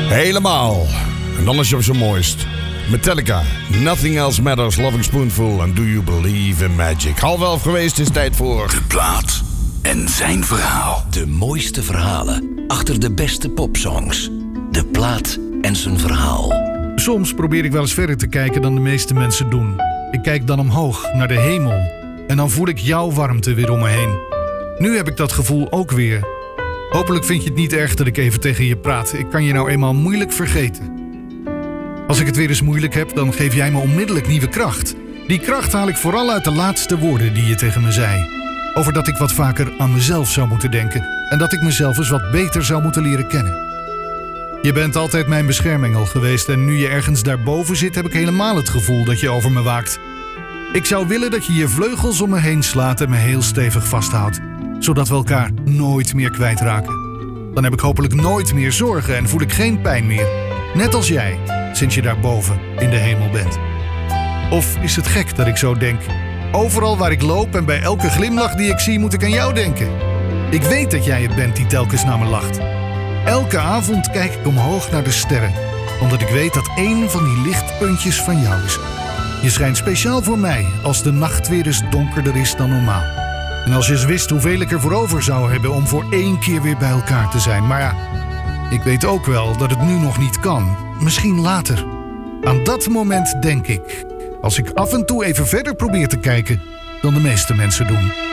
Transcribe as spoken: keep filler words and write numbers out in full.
Helemaal. En dan is je op zijn mooist. Metallica, Nothing Else Matters, Loving Spoonful en Do You Believe in Magic. Half elf geweest, is tijd voor... De plaat en zijn verhaal. De mooiste verhalen achter de beste popsongs. De plaat en zijn verhaal. Soms probeer ik wel eens verder te kijken dan de meeste mensen doen. Ik kijk dan omhoog, naar de hemel. En dan voel ik jouw warmte weer om me heen. Nu heb ik dat gevoel ook weer. Hopelijk vind je het niet erg dat ik even tegen je praat. Ik kan je nou eenmaal moeilijk vergeten. Als ik het weer eens moeilijk heb, dan geef jij me onmiddellijk nieuwe kracht. Die kracht haal ik vooral uit de laatste woorden die je tegen me zei. Over dat ik wat vaker aan mezelf zou moeten denken. En dat ik mezelf eens wat beter zou moeten leren kennen. Je bent altijd mijn beschermengel geweest en nu je ergens daarboven zit, heb ik helemaal het gevoel dat je over me waakt. Ik zou willen dat je je vleugels om me heen slaat en me heel stevig vasthoudt. Zodat we elkaar nooit meer kwijtraken. Dan heb ik hopelijk nooit meer zorgen en voel ik geen pijn meer. Net als jij, sinds je daarboven in de hemel bent. Of is het gek dat ik zo denk? Overal waar ik loop en bij elke glimlach die ik zie, moet ik aan jou denken. Ik weet dat jij het bent die telkens naar me lacht. Elke avond kijk ik omhoog naar de sterren, omdat ik weet dat één van die lichtpuntjes van jou is. Je schijnt speciaal voor mij als de nacht weer eens donkerder is dan normaal. En als je eens wist hoeveel ik er voor over zou hebben om voor één keer weer bij elkaar te zijn. Maar ja, ik weet ook wel dat het nu nog niet kan. Misschien later. Aan dat moment denk ik, als ik af en toe even verder probeer te kijken dan de meeste mensen doen.